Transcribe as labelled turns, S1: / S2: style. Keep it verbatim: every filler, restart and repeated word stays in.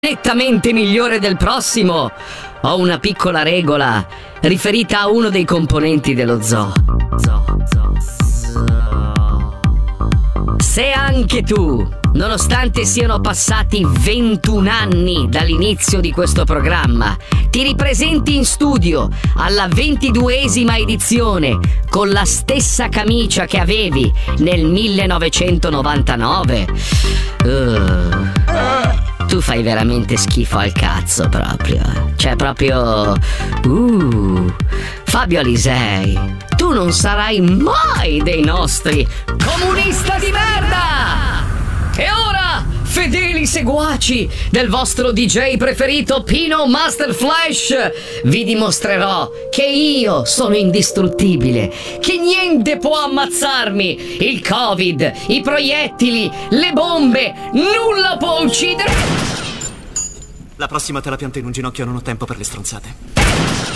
S1: nettamente migliore del prossimo, ho una piccola regola riferita a uno dei componenti dello zoo. Zoo, zoo, zoo. Se anche tu, nonostante siano passati ventuno anni dall'inizio di questo programma, ti ripresenti in studio alla ventiduesima edizione con la stessa camicia che avevi nel millenovecentonovantanove, uh, tu fai veramente schifo al cazzo proprio. Cioè proprio... Uh, Fabio Alisei, tu non sarai mai dei nostri comunista di merda! E ora, fedeli seguaci del vostro D J preferito Pino Master Flash, vi dimostrerò che io sono indistruttibile, che niente può ammazzarmi, il Covid, i proiettili, le bombe, nulla può uccidere.
S2: La prossima te la pianto in un ginocchio, non ho tempo per le stronzate.